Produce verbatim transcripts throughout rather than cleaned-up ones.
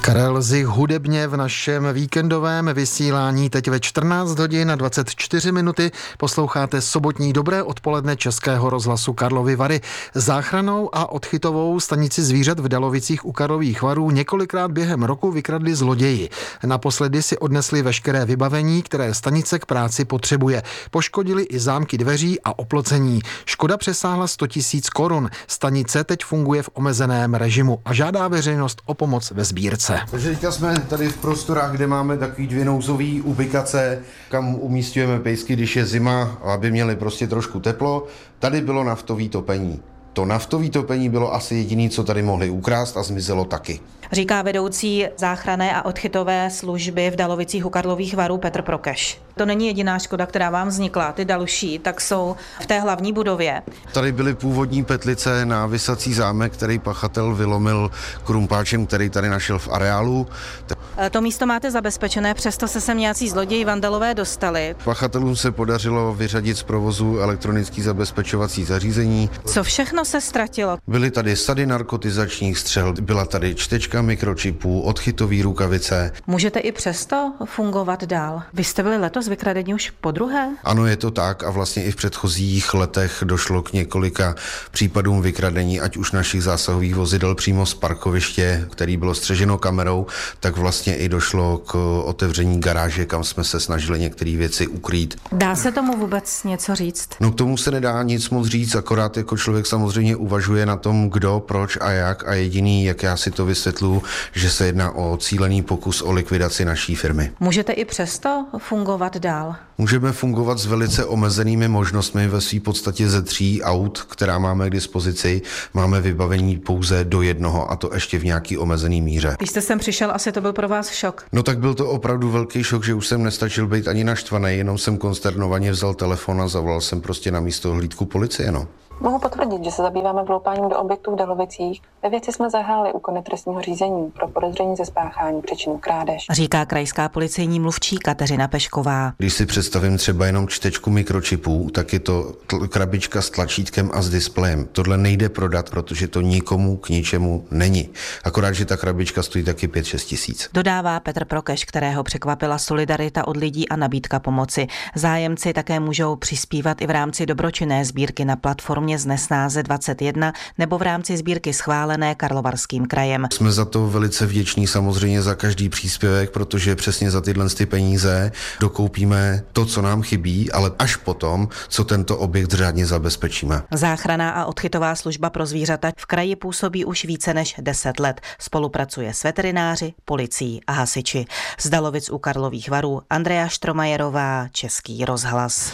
Karel Zich hudebně v našem víkendovém vysílání teď ve čtrnáct hodin a dvacet čtyři minuty posloucháte sobotní dobré odpoledne Českého rozhlasu Karlovy Vary. Záchrannou a odchytovou stanici zvířat v Dalovicích u Karlových Varů několikrát během roku vykradli zloději. Naposledy si odnesli veškeré vybavení, které stanice k práci potřebuje. Poškodili i zámky dveří a oplocení. Škoda přesáhla sto tisíc korun. Stanice teď funguje v omezeném režimu a žádá veřejnost o pomoc ve sbírce. Takže teďka jsme tady v prostorách, kde máme takový dvě nouzové ubikace, kam umístujeme pejsky, když je zima, aby měli prostě trošku teplo. Tady bylo naftové topení. To naftové topení bylo asi jediné, co tady mohli ukrást a zmizelo taky. Říká vedoucí záchranné a odchytové služby v Dalovicích u Karlových Varů Petr Prokeš. To není jediná škoda, která vám vznikla. Ty další tak jsou v té hlavní budově. Tady byly původní petlice na visací zámek, který pachatel vylomil krumpáčem, který tady našel v areálu. To místo máte zabezpečené, přesto se sem nějací zloději vandalové dostali. Pachatelům se podařilo vyřadit z provozu elektronický zabezpečovací zařízení. Co všechno se ztratilo? Byly tady sady narkotizačních střel, byla tady čtečka mikročipů, odchytový rukavice. Můžete i přesto fungovat dál? Vy jste byli letos vykradení už podruhé? Ano, je to tak a vlastně i v předchozích letech došlo k několika případům vykradení, ať už našich zásahových vozidel přímo z parkoviště, který bylo střeženo kamerou, tak vlastně i došlo k otevření garáže, kam jsme se snažili některé věci ukrýt. Dá se tomu vůbec něco říct? No k tomu se nedá nic moc říct, akorát jako člověk samozřejmě uvažuje na tom, kdo, proč a jak a jediný, jak já si to vysvětluji, že se jedná o cílený pokus o likvidaci naší firmy. Můžete i přesto fungovat dál? Můžeme fungovat s velice omezenými možnostmi. Ve své podstatě ze tří aut, která máme k dispozici, máme vybavení pouze do jednoho a to ještě v nějaký omezený míře. Když jste sem přišel, asi to byl pro vás šok. No tak byl to opravdu velký šok, že už jsem nestačil být ani naštvaný, jenom jsem konsternovaně vzal telefon a zavolal jsem prostě na místo hlídku policie, no. Mohu potvrdit, že se zabýváme vloupáním do objektů v Dalovicích. Ve věci jsme zahájili úkony trestního řízení pro podezření ze spáchání přečinu krádež. Říká krajská policejní mluvčí Kateřina Pešková. Když si představím třeba jenom čtečku mikročipů, tak je to tl- krabička s tlačítkem a s displejem. Tohle nejde prodat, protože to nikomu k ničemu není. Akorát, že ta krabička stojí taky pět šest tisíc. Dodává Petr Prokeš, kterého překvapila solidarita od lidí a nabídka pomoci. Zájemci také můžou přispívat i v rámci dobročinné sbírky na platformě z Nesnáze dvacet jedna nebo v rámci sbírky schválené Karlovarským krajem. Jsme za to velice vděční samozřejmě za každý příspěvek, protože přesně za tyhle ty peníze dokoupíme to, co nám chybí, ale až potom, co tento objekt řádně zabezpečíme. Záchranná a odchytová služba pro zvířata v kraji působí už více než deset let. Spolupracuje s veterináři, policií a hasiči. Z Dalovic u Karlových Varů Andrea Štromajerová, Český rozhlas.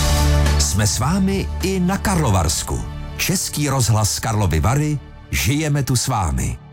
Jsme s vámi i na Karlovarsku. Český rozhlas Karlovy Vary, žijeme tu s vámi.